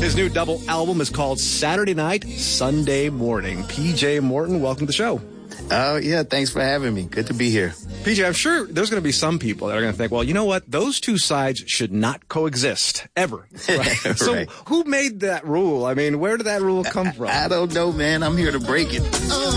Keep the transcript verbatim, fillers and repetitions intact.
His new double album is called Saturday Night, Sunday Morning. P J Morton, welcome to the show. Oh, yeah, thanks for having me. Good to be here. P J, I'm sure there's going to be some people that are going to think, well, you know what? Those two sides should not coexist, ever. Right? Right. So who made that rule? I mean, where did that rule come from? I, I don't know, man. I'm here to break it.